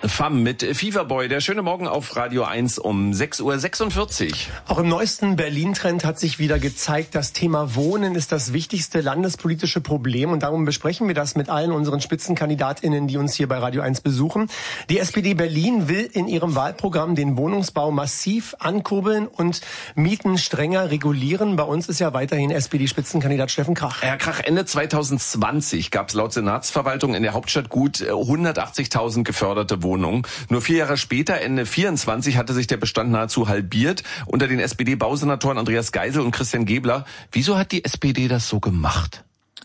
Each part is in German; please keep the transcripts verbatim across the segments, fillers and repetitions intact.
F A M mit Feverboy. Der schöne Morgen auf Radio eins um sechs Uhr sechsundvierzig. Auch im neuesten Berlin-Trend hat sich wieder gezeigt, das Thema Wohnen ist das wichtigste landespolitische Problem. Und darum besprechen wir das mit allen unseren SpitzenkandidatInnen, die uns hier bei Radio eins besuchen. Die S P D Berlin will in ihrem Wahlprogramm den Wohnungsbau massiv ankurbeln und Mieten strenger regulieren. Bei uns ist ja weiterhin S P D-Spitzenkandidat Steffen Krach. Herr Krach, Ende zweitausendzwanzig gab es laut Senatsverwaltung in der Hauptstadt gut hundertachtzigtausend geförderte Wohnungen. Nur vier Jahre später, Ende vierundzwanzig, hatte sich der Bestand nahezu halbiert. Unter den S P D-Bausenatoren Andreas Geisel und Christian Gebler. Wieso hat die S P D das so gemacht?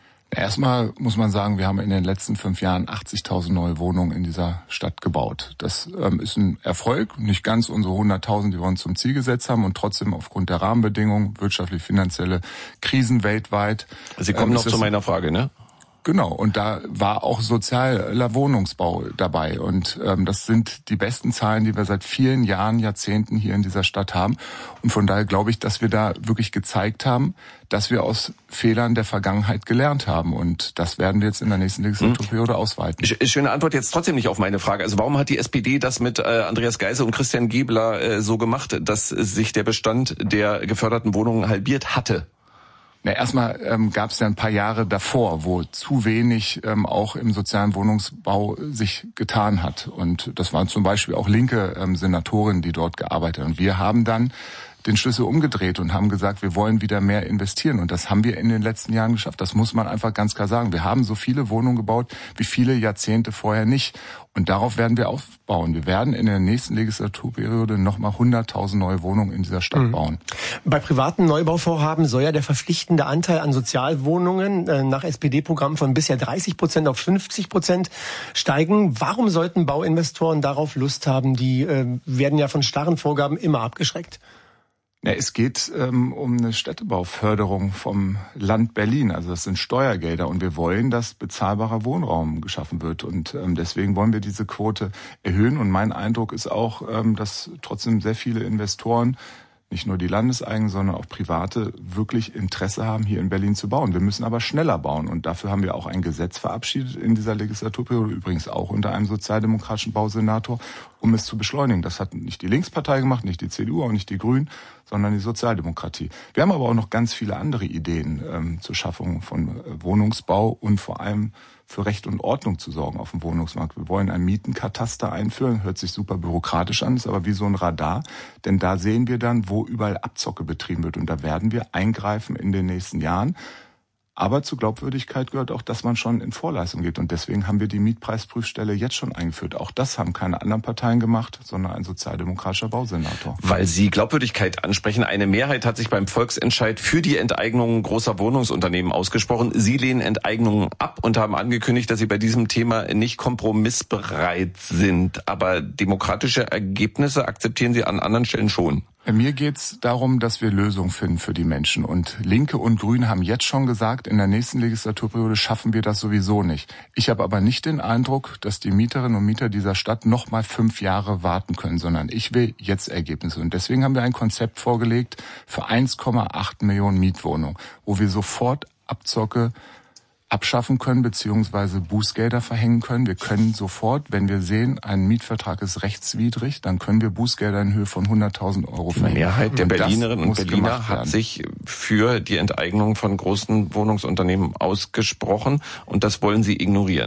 Erstmal muss man sagen, wir haben in den letzten fünf Jahren achtzigtausend neue Wohnungen in dieser Stadt gebaut. Das ähm, ist ein Erfolg, nicht ganz unsere hunderttausend, die wir uns zum Ziel gesetzt haben, und trotzdem aufgrund der Rahmenbedingungen, wirtschaftlich-finanzielle Krisen weltweit. Sie kommen ähm, noch zu meiner Frage, ne? Genau, und da war auch sozialer Wohnungsbau dabei. Und ähm, das sind die besten Zahlen, die wir seit vielen Jahren, Jahrzehnten hier in dieser Stadt haben. Und von daher glaube ich, dass wir da wirklich gezeigt haben, dass wir aus Fehlern der Vergangenheit gelernt haben. Und das werden wir jetzt in der nächsten Legislaturperiode hm. ausweiten. Schöne Antwort jetzt trotzdem nicht auf meine Frage. Also warum hat die S P D das mit äh, Andreas Geisel und Christian Gebler äh, so gemacht, dass sich der Bestand der geförderten Wohnungen halbiert hatte? Na, erstmal ähm, gab es ja ein paar Jahre davor, wo zu wenig ähm, auch im sozialen Wohnungsbau sich getan hat. Und das waren zum Beispiel auch linke ähm, Senatorinnen, die dort gearbeitet haben. Und wir haben dann den Schlüssel umgedreht und haben gesagt, wir wollen wieder mehr investieren. Und das haben wir in den letzten Jahren geschafft. Das muss man einfach ganz klar sagen. Wir haben so viele Wohnungen gebaut wie viele Jahrzehnte vorher nicht. Und darauf werden wir aufbauen. Wir werden in der nächsten Legislaturperiode nochmal hunderttausend neue Wohnungen in dieser Stadt mhm. bauen. Bei privaten Neubauvorhaben soll ja der verpflichtende Anteil an Sozialwohnungen äh, nach S P D-Programm von bisher dreißig Prozent auf fünfzig Prozent steigen. Warum sollten Bauinvestoren darauf Lust haben? Die äh, werden ja von starren Vorgaben immer abgeschreckt. Ja, es geht ähm, um eine Städtebauförderung vom Land Berlin. Also das sind Steuergelder, und wir wollen, dass bezahlbarer Wohnraum geschaffen wird. Und ähm, deswegen wollen wir diese Quote erhöhen. Und mein Eindruck ist auch, ähm, dass trotzdem sehr viele Investoren, nicht nur die Landeseigenen, sondern auch Private, wirklich Interesse haben, hier in Berlin zu bauen. Wir müssen aber schneller bauen. Und dafür haben wir auch ein Gesetz verabschiedet in dieser Legislaturperiode, übrigens auch unter einem sozialdemokratischen Bausenator, um es zu beschleunigen. Das hat nicht die Linkspartei gemacht, nicht die C D U, auch nicht die Grünen, sondern die Sozialdemokratie. Wir haben aber auch noch ganz viele andere Ideen ähm, zur Schaffung von äh, Wohnungsbau und vor allem für Recht und Ordnung zu sorgen auf dem Wohnungsmarkt. Wir wollen ein Mietenkataster einführen, hört sich super bürokratisch an, ist aber wie so ein Radar, denn da sehen wir dann, wo überall Abzocke betrieben wird, und da werden wir eingreifen in den nächsten Jahren. Aber zur Glaubwürdigkeit gehört auch, dass man schon in Vorleistung geht, und deswegen haben wir die Mietpreisprüfstelle jetzt schon eingeführt. Auch das haben keine anderen Parteien gemacht, sondern ein sozialdemokratischer Bausenator. Weil Sie Glaubwürdigkeit ansprechen, eine Mehrheit hat sich beim Volksentscheid für die Enteignung großer Wohnungsunternehmen ausgesprochen. Sie lehnen Enteignungen ab und haben angekündigt, dass Sie bei diesem Thema nicht kompromissbereit sind. Aber demokratische Ergebnisse akzeptieren Sie an anderen Stellen schon. Mir geht's darum, dass wir Lösungen finden für die Menschen. Und Linke und Grüne haben jetzt schon gesagt, in der nächsten Legislaturperiode schaffen wir das sowieso nicht. Ich habe aber nicht den Eindruck, dass die Mieterinnen und Mieter dieser Stadt noch mal fünf Jahre warten können, sondern ich will jetzt Ergebnisse. Und deswegen haben wir ein Konzept vorgelegt für eins Komma acht Millionen Mietwohnungen, wo wir sofort Abzocke abschaffen können beziehungsweise Bußgelder verhängen können. Wir können sofort, wenn wir sehen, ein Mietvertrag ist rechtswidrig, dann können wir Bußgelder in Höhe von hunderttausend Euro verhängen. Die Mehrheit der Berlinerinnen und Berliner hat sich für die Enteignung von großen Wohnungsunternehmen ausgesprochen, und das wollen Sie ignorieren.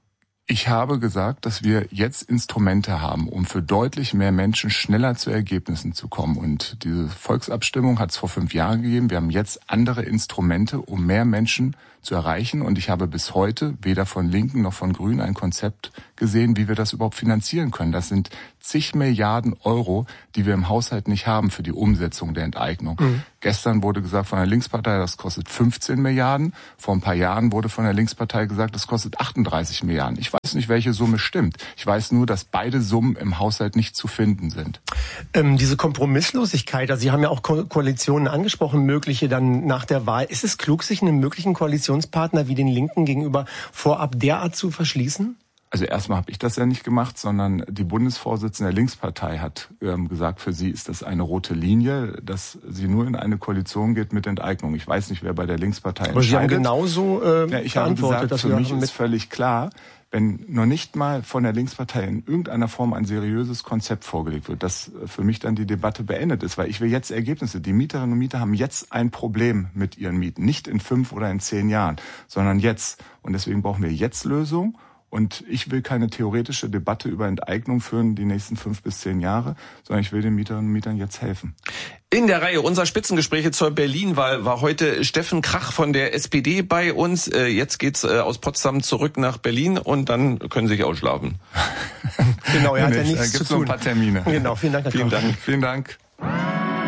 Ich habe gesagt, dass wir jetzt Instrumente haben, um für deutlich mehr Menschen schneller zu Ergebnissen zu kommen. Und diese Volksabstimmung hat es vor fünf Jahren gegeben. Wir haben jetzt andere Instrumente, um mehr Menschen zu erreichen. Und ich habe bis heute weder von Linken noch von Grünen ein Konzept gesehen, wie wir das überhaupt finanzieren können. Das sind zig Milliarden Euro, die wir im Haushalt nicht haben für die Umsetzung der Enteignung. Mhm. Gestern wurde gesagt von der Linkspartei, das kostet fünfzehn Milliarden. Vor ein paar Jahren wurde von der Linkspartei gesagt, das kostet achtunddreißig Milliarden. Ich weiß nicht, welche Summe stimmt. Ich weiß nur, dass beide Summen im Haushalt nicht zu finden sind. Ähm, diese Kompromisslosigkeit, also Sie haben ja auch Ko- Koalitionen angesprochen, mögliche dann nach der Wahl. Ist es klug, sich einen möglichen Koalitionspartner wie den Linken gegenüber vorab derart zu verschließen? Also erstmal habe ich das ja nicht gemacht, sondern die Bundesvorsitzende der Linkspartei hat ähm, gesagt, für sie ist das eine rote Linie, dass sie nur in eine Koalition geht mit Enteignung. Ich weiß nicht, wer bei der Linkspartei Aber entscheidet. Sie haben genauso äh, ja, ich habe gesagt, dass für mich ist völlig klar, wenn noch nicht mal von der Linkspartei in irgendeiner Form ein seriöses Konzept vorgelegt wird, dass für mich dann die Debatte beendet ist. Weil ich will jetzt Ergebnisse. Die Mieterinnen und Mieter haben jetzt ein Problem mit ihren Mieten. Nicht in fünf oder in zehn Jahren, sondern jetzt. Und deswegen brauchen wir jetzt Lösungen. Und ich will keine theoretische Debatte über Enteignung führen die nächsten fünf bis zehn Jahre, sondern ich will den Mieterinnen und Mietern jetzt helfen. In der Reihe unserer Spitzengespräche zur Berlin-Wahl war heute Steffen Krach von der S P D bei uns. Jetzt geht's aus Potsdam zurück nach Berlin und dann können Sie sich ausschlafen. Genau, er hat ja nichts da zu gibt's tun. Noch ein paar Termine. Genau, vielen Dank, Herr Vielen Krach. Dank. Vielen Dank.